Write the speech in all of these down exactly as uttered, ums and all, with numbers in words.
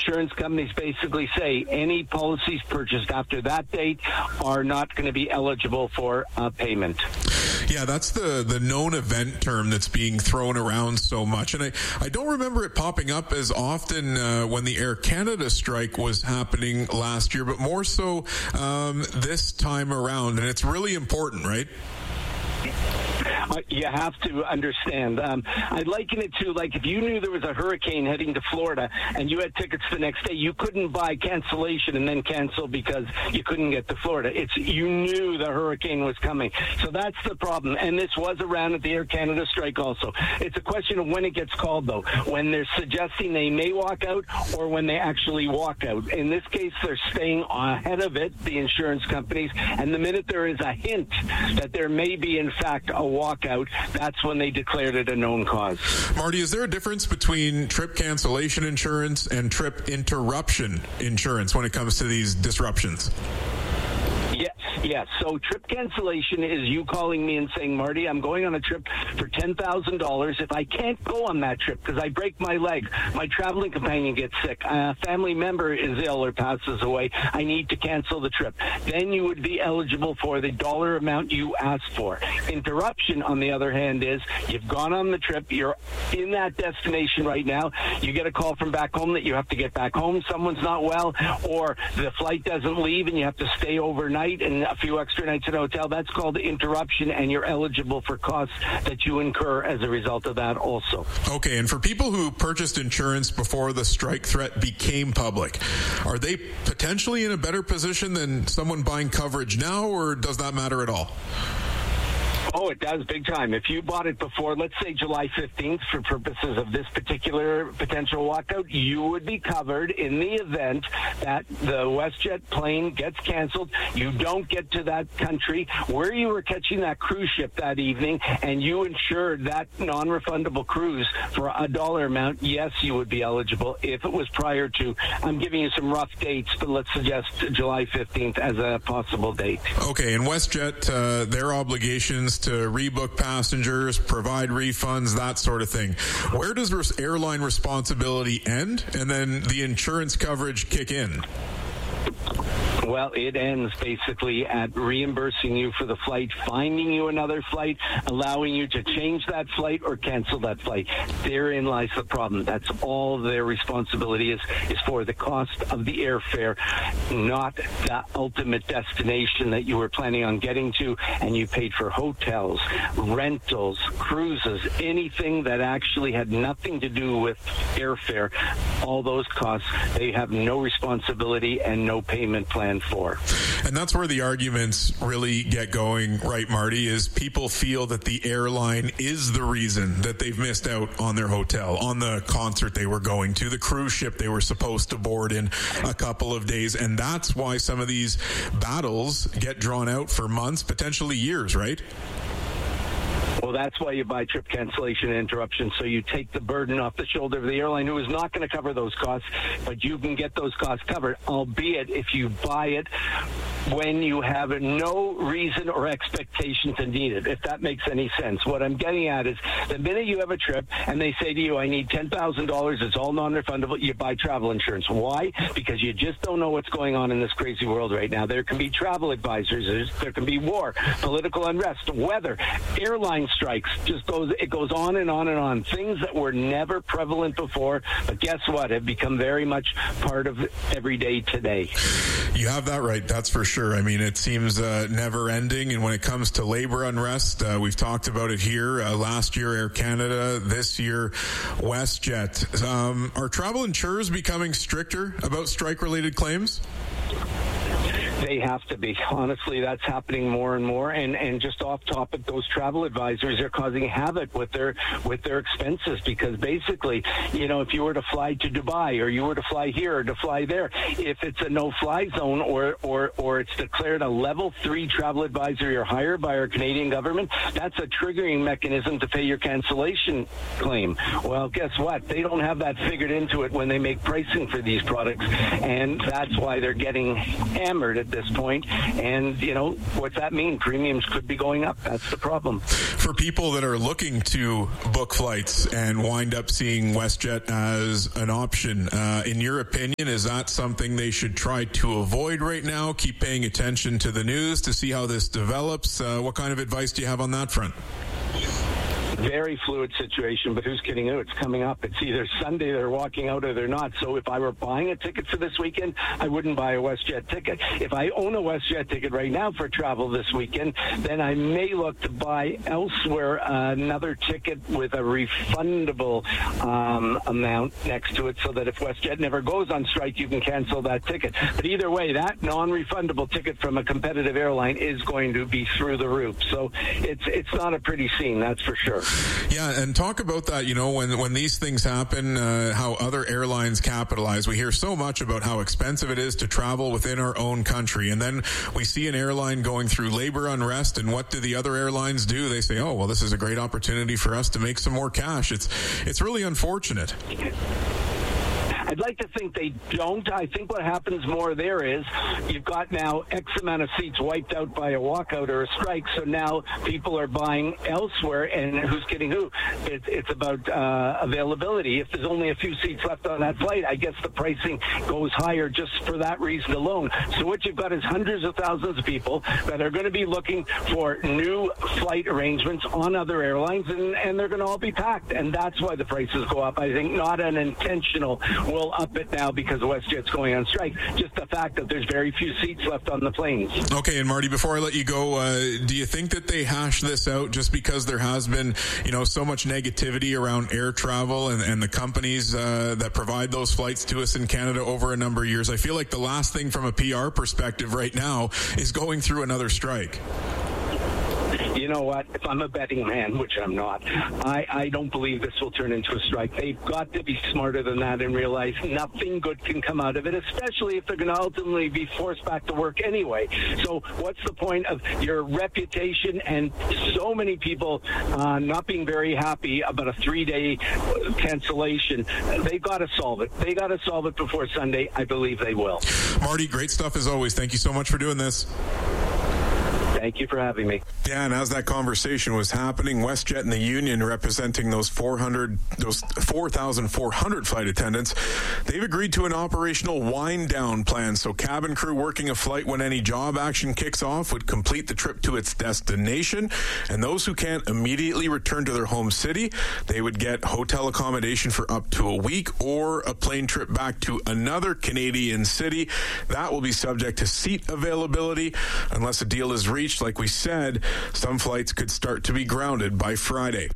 insurance companies basically say any policies purchased after that date are not going to be eligible for uh, payment. Yeah, that's the, the known event term that's being thrown around so much. And I, I don't remember it popping up as often uh, when the Air Canada strike was happening last year, but more so um, this time around. And it's really important, right? Uh, you have to understand. Um, I liken it to, like, if you knew there was a hurricane heading to Florida and you had tickets the next day, you couldn't buy cancellation and then cancel because you couldn't get to Florida. It's you knew the hurricane was coming. So that's the problem. And this was around at the Air Canada strike also. It's a question of when it gets called, though, when they're suggesting they may walk out or when they actually walk out. In this case, they're staying ahead of it, the insurance companies, and the minute there is a hint that there may be, in fact, a walkout, that's when they declared it a known cause. Marty, is there a difference between trip cancellation insurance and trip interruption insurance when it comes to these disruptions? Yes, yes. So trip cancellation is you calling me and saying, Marty, I'm going on a trip for ten thousand dollars. If I can't go on that trip because I break my leg, my traveling companion gets sick, a family member is ill or passes away, I need to cancel the trip. Then you would be eligible for the dollar amount you asked for. Interruption, on the other hand, is you've gone on the trip, you're in that destination right now, you get a call from back home that you have to get back home, someone's not well, or the flight doesn't leave and you have to stay overnight and a few extra nights at a hotel. That's called interruption, and you're eligible for costs that you incur as a result of that also. Okay, and for people who purchased insurance before the strike threat became public, are they potentially in a better position than someone buying coverage now, or does that matter at all? Oh, it does big time. If you bought it before, let's say July fifteenth, for purposes of this particular potential walkout, you would be covered in the event that the WestJet plane gets canceled. You don't get to that country where you were catching that cruise ship that evening, and you insured that non-refundable cruise for a dollar amount. Yes, you would be eligible if it was prior to, I'm giving you some rough dates, but let's suggest July fifteenth as a possible date. Okay, and WestJet, uh, their obligations to rebook passengers, provide refunds, that sort of thing. Where does res- airline responsibility end and then the insurance coverage kick in? Well, it ends basically at reimbursing you for the flight, finding you another flight, allowing you to change that flight or cancel that flight. Therein lies the problem. That's all their responsibility is, is for the cost of the airfare, not the ultimate destination that you were planning on getting to, and you paid for hotels, rentals, cruises, anything that actually had nothing to do with airfare. All those costs, they have no responsibility and no payment plan for. And that's where the arguments really get going, right, Marty, is people feel that the airline is the reason that they've missed out on their hotel, on the concert they were going to, the cruise ship they were supposed to board in a couple of days. And that's why some of these battles get drawn out for months, potentially years, right? Well, that's why you buy trip cancellation and interruption, so you take the burden off the shoulder of the airline, who is not going to cover those costs, but you can get those costs covered, albeit if you buy it when you have no reason or expectation to need it, if that makes any sense. What I'm getting at is the minute you have a trip and they say to you, I need ten thousand dollars, it's all non-refundable, you buy travel insurance. Why? Because you just don't know what's going on in this crazy world right now. There can be travel advisors, there can be war, political unrest, weather, airline strikes, just goes, it goes on and on and on. Things that were never prevalent before, but guess what? Have become very much part of every day today. You have that right, that's for sure. I mean, it seems uh, never ending. And when it comes to labor unrest, uh, we've talked about it here. Uh, last year, Air Canada. This year, WestJet. Um, are travel insurers becoming stricter about strike-related claims? They have to be. Honestly, that's happening more and more. And and just off topic, those travel advisors are causing havoc with their with their expenses, because basically, you know, if you were to fly to Dubai or you were to fly here or to fly there, if it's a no-fly zone or or or it's declared a level three travel advisory or higher by our Canadian government, that's a triggering mechanism to pay your cancellation claim. Well, guess what? They don't have that figured into it when they make pricing for these products, and that's why they're getting hammered at at this point. And, you know, what's that mean? Premiums could be going up. That's the problem. For people that are looking to book flights and wind up seeing WestJet as an option, uh, in your opinion, is that something they should try to avoid right now? Keep paying attention to the news to see how this develops. Uh, what kind of advice do you have on that front? Very fluid situation, but who's kidding who? It's coming up. It's either Sunday they're walking out or they're not. So if I were buying a ticket for this weekend, I wouldn't buy a WestJet ticket. If I own a WestJet ticket right now for travel this weekend, then I may look to buy elsewhere uh, another ticket with a refundable um, amount next to it so that if WestJet never goes on strike, you can cancel that ticket. But either way, that non-refundable ticket from a competitive airline is going to be through the roof. So it's it's not a pretty scene, that's for sure. Yeah, and talk about that, you know, when, when these things happen, uh, how other airlines capitalize. We hear so much about how expensive it is to travel within our own country. And then we see an airline going through labor unrest, and what do the other airlines do? They say, oh, well, this is a great opportunity for us to make some more cash. It's, it's really unfortunate. I'd like to think they don't. I think what happens more there is you've got now X amount of seats wiped out by a walkout or a strike, so now people are buying elsewhere, and who's kidding who? It's, it's about uh, availability. If there's only a few seats left on that flight, I guess the pricing goes higher just for that reason alone. So what you've got is hundreds of thousands of people that are going to be looking for new flight arrangements on other airlines, and, and they're going to all be packed, and that's why the prices go up. I think not an intentional will up it now because WestJet's going on strike. Just the fact that there's very few seats left on the planes. Okay, and Marty, before I let you go, uh, do you think that they hash this out just because there has been, you know, so much negativity around air travel and, and the companies uh, that provide those flights to us in Canada over a number of years? I feel like the last thing from a P R perspective right now is going through another strike. You know what? If I'm a betting man, which I'm not, I, I don't believe this will turn into a strike. They've got to be smarter than that and realize nothing good can come out of it, especially if they're going to ultimately be forced back to work anyway. So what's the point of your reputation and so many people uh, not being very happy about a three-day cancellation? They've got to solve it. They got to solve it before Sunday. I believe they will. Marty, great stuff as always. Thank you so much for doing this. Thank you for having me. Yeah, and as that conversation was happening, WestJet and the union representing those four hundred, those four thousand four hundred flight attendants, they've agreed to an operational wind down plan. So cabin crew working a flight when any job action kicks off would complete the trip to its destination, and those who can't immediately return to their home city, they would get hotel accommodation for up to a week or a plane trip back to another Canadian city. That will be subject to seat availability unless a deal is reached. Like we said, some flights could start to be grounded by Friday.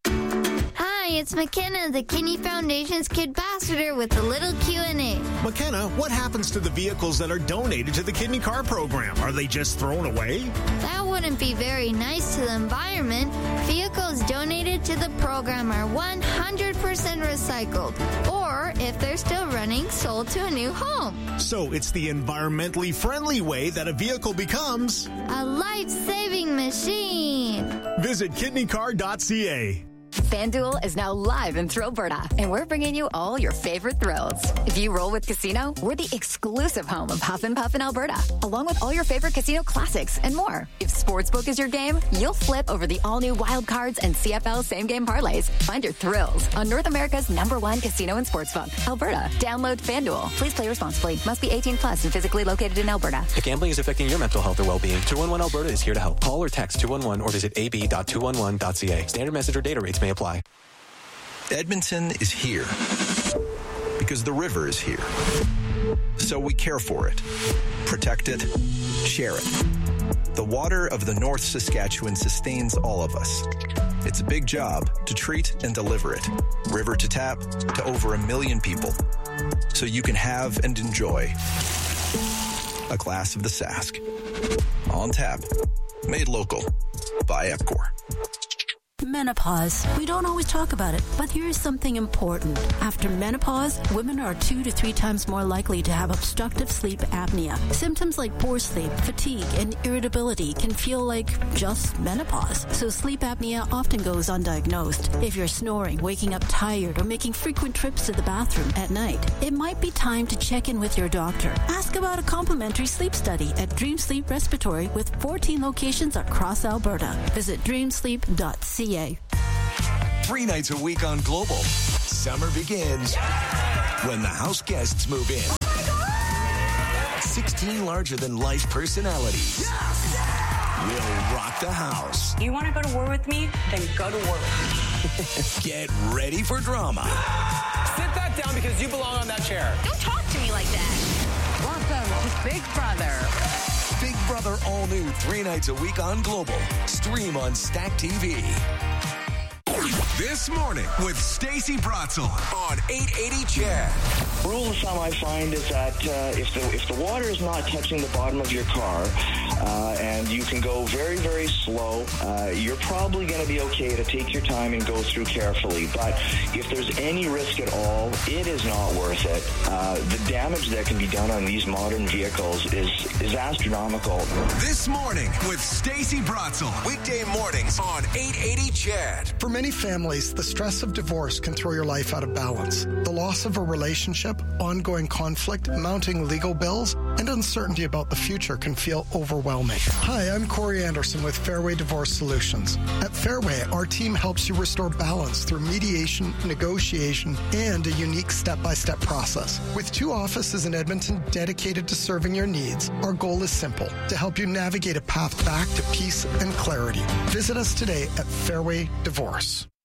Hi, it's McKenna, the Kidney Foundation's Kid Ambassador with a little Q and A. McKenna, what happens to the vehicles that are donated to the Kidney Car Program? Are they just thrown away? That wouldn't be very nice to the environment. Vehicles donated to the program are one hundred percent recycled, or if they're still running, sold to a new home. So it's the environmentally friendly way that a vehicle becomes a life-saving machine. Visit kidney car dot c a. FanDuel is now live in Thrillberta, and we're bringing you all your favorite thrills. If you roll with Casino, we're the exclusive home of Huff and Puff in Alberta, along with all your favorite casino classics and more. If Sportsbook is your game, you'll flip over the all-new Wild Cards and C F L same-game parlays. Find your thrills on North America's number one casino and sportsbook, Alberta. Download FanDuel. Please play responsibly. Must be eighteen plus and physically located in Alberta. If gambling is affecting your mental health or well-being, two one one Alberta is here to help. Call or text two one one or visit a b dot two one one dot c a. Standard message or data rates may apply. Edmonton is here because the river is here. So we care for it, protect it, share it. The water of the North Saskatchewan sustains all of us. It's a big job to treat and deliver it, river to tap, to over a million people, so you can have and enjoy a glass of the Sask. On tap, made local by Epcor. Menopause. We don't always talk about it, but here's something important. After menopause, women are two to three times more likely to have obstructive sleep apnea. Symptoms like poor sleep, fatigue, and irritability can feel like just menopause. So sleep apnea often goes undiagnosed. If you're snoring, waking up tired, or making frequent trips to the bathroom at night, it might be time to check in with your doctor. Ask about a complimentary sleep study at Dream Sleep Respiratory with fourteen locations across Alberta. Visit dream sleep dot c a. Three nights a week on Global. Summer begins when the house guests move in. sixteen larger-than-life personalities will rock the house. You want to go to war with me? Then go to war with me. Get ready for drama. Sit that down because you belong on that chair. Don't talk to me like that. Welcome to Big Brother. Big Brother all new three nights a week on Global. Stream on Stack T V. This morning with Stacey Bratzel on eight eighty C H E D. Rule of thumb I find is that uh, if the if the water is not touching the bottom of your car uh, and you can go very, very slow, uh, you're probably going to be okay to take your time and go through carefully. But if there's any risk at all, it is not worth it. Uh, the damage that can be done on these modern vehicles is, is astronomical. This morning with Stacey Bratzel. Weekday mornings on eight eighty C H E D. For many families, the stress of divorce can throw your life out of balance. The loss of a relationship, ongoing conflict, mounting legal bills, and uncertainty about the future can feel overwhelming. Hi, I'm Corey Anderson with Fairway Divorce Solutions. At Fairway, our team helps you restore balance through mediation, negotiation, and a unique step-by-step process. With two offices in Edmonton dedicated to serving your needs, our goal is simple: to help you navigate a path back to peace and clarity. Visit us today at Fairway Divorce.